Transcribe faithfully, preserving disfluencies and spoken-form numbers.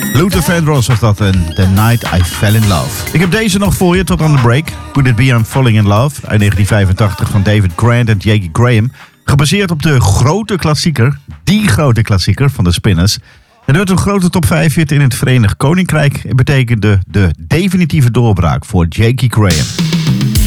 Luther Vandross was dat en The Night I Fell in Love. Ik heb deze nog voor je tot aan de break. Could It Be I'm Falling in Love uit negentien vijfentachtig van David Grant en Jakey Graham. Gebaseerd op de grote klassieker, die grote klassieker van de Spinners. Het werd een grote top vijf hit in het Verenigd Koninkrijk. Het betekende de definitieve doorbraak voor Jakey Graham.